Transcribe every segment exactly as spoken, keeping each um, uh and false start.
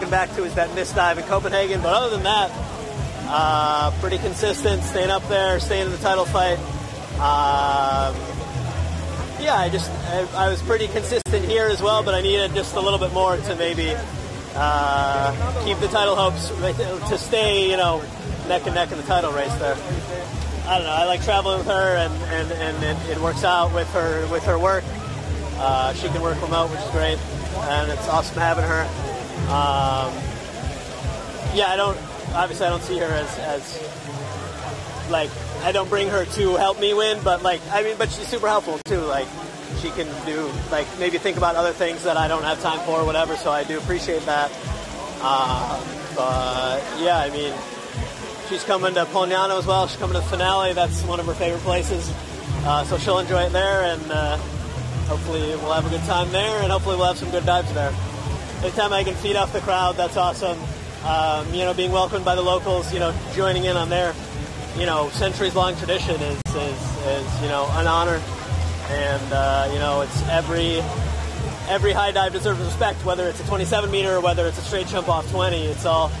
going back to is that missed dive in Copenhagen. But other than that, uh, pretty consistent, staying up there, staying in the title fight. Um, yeah, I just I, I was pretty consistent here as well, but I needed just a little bit more to maybe uh, keep the title hopes, to stay, you know, neck and neck in the title race there. I don't know. I like traveling with her, and, and, and it, it works out with her with her work. Uh, she can work remote, which is great, and it's awesome having her. Um, yeah, I don't. Obviously, I don't see her as, as like I don't bring her to help me win, but like I mean, but she's super helpful too. Like she can do like maybe think about other things that I don't have time for, or whatever. So I do appreciate that. Uh, but yeah, I mean. She's coming to Polignano as well. She's coming to the finale. That's one of her favorite places. Uh, so she'll enjoy it there, and uh, hopefully we'll have a good time there, and hopefully we'll have some good dives there. Anytime I can feed off the crowd, that's awesome. Um, you know, being welcomed by the locals, you know, joining in on their, you know, centuries-long tradition is, is, is, you know, an honor. And, uh, you know, it's every every high dive deserves respect, whether it's a twenty-seven meter or whether it's a straight jump off twenty. It's all...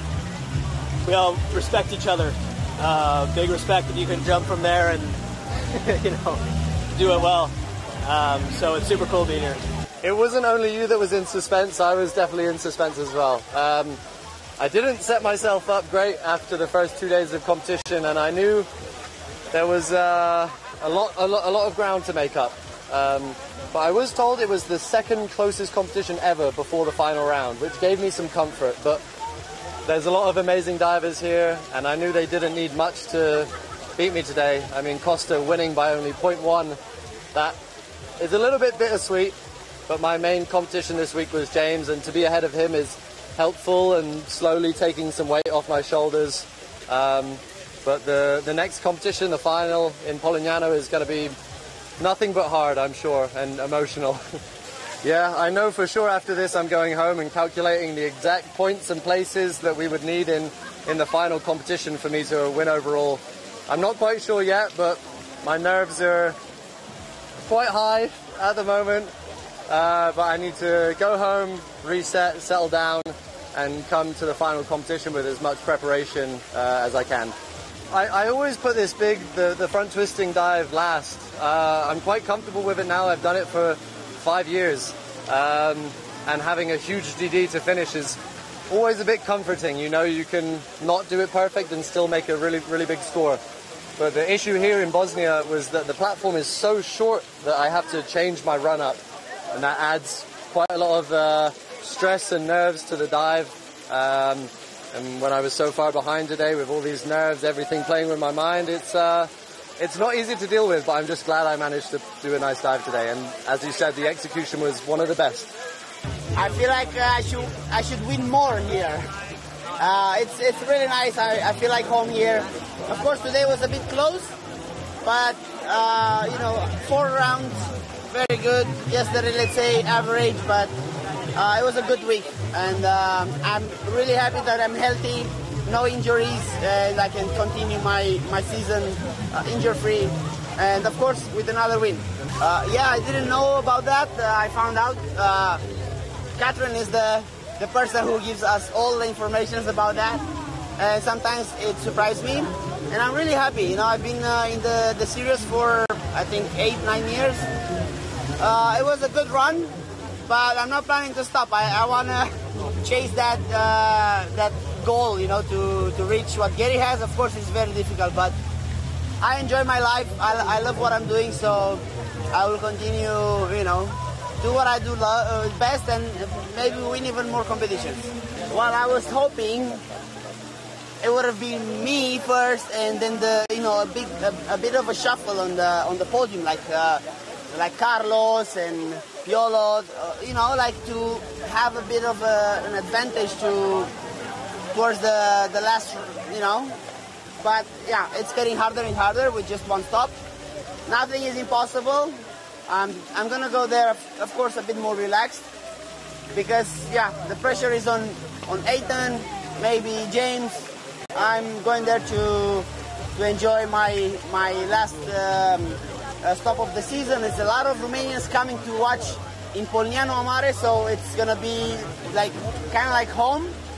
We all respect each other. Uh, big respect if you can jump from there and, you know, do it well. Um, so it's super cool being here. It wasn't only you that was in suspense. I was definitely in suspense as well. Um, I didn't set myself up great after the first two days of competition, and I knew there was uh, a lot, a lot, a lot of ground to make up. Um, but I was told it was the second closest competition ever before the final round, which gave me some comfort. But there's a lot of amazing divers here, and I knew they didn't need much to beat me today. I mean, Costa winning by only point one, that is a little bit bittersweet, but my main competition this week was James, and to be ahead of him is helpful and slowly taking some weight off my shoulders. Um, but the, the next competition, the final in Polignano, is going to be nothing but hard, I'm sure, and emotional. Yeah, I know for sure after this I'm going home and calculating the exact points and places that we would need in, in the final competition for me to win overall. I'm not quite sure yet, but my nerves are quite high at the moment. Uh, but I need to go home, reset, settle down, and come to the final competition with as much preparation uh, as I can. I, I always put this big, the, the front twisting dive last. Uh, I'm quite comfortable with it now. I've done it for five years, um, and having a huge D D to finish is always a bit comforting. You know, you can not do it perfect and still make a really, really big score. But the issue here in Bosnia was that the platform is so short that I have to change my run up, and that adds quite a lot of uh, stress and nerves to the dive. Um, and when I was so far behind today with all these nerves, everything playing with my mind, it's uh, It's not easy to deal with, but I'm just glad I managed to do a nice dive today. And as you said, the execution was one of the best. I feel like uh, I should I should win more here. Uh, it's it's really nice. I, I feel like home here. Of course, today was a bit close, but uh, you know, four rounds, very good. Yesterday, let's say average, but uh, it was a good week, and um, I'm really happy that I'm healthy. No injuries, and I can continue my, my season uh, injury-free, and of course with another win. Uh, yeah, I didn't know about that. Uh, I found out uh, Catherine is the, the person who gives us all the information about that, and sometimes it surprised me, and I'm really happy. You know, I've been uh, in the, the series for I think eight, nine years. Uh, it was a good run, but I'm not planning to stop. I, I want to chase that uh, that goal, you know, to, to reach what Gary has. Of course, it's very difficult, but I enjoy my life. I, I love what I'm doing, so I will continue, you know, do what I do lo- uh, best, and maybe win even more competitions. Well, I was hoping it would have been me first, and then the, you know, a big, a, a bit of a shuffle on the on the podium, like uh, like Carlos and Piolo, uh, you know, like to have a bit of a, an advantage to. Towards the the last, you know, but yeah, it's getting harder and harder with just one stop. Nothing is impossible. Um, I'm gonna go there, of course, a bit more relaxed, because yeah, the pressure is on on Ethan, maybe James. I'm going there to to enjoy my my last um, uh, stop of the season. There's a lot of Romanians coming to watch in Polignano Amare, so it's gonna be like kind of like home.